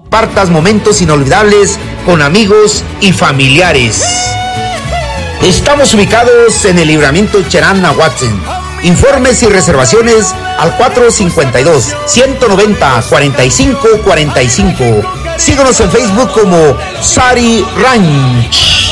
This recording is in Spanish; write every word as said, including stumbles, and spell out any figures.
compartas momentos inolvidables con amigos y familiares. Estamos ubicados en el Libramiento Cherán Nahuatzin. Informes y reservaciones al cuatro cinco dos, uno nueve cero, cuatro cinco cuatro cinco. Síguenos en Facebook como Sari Ranch.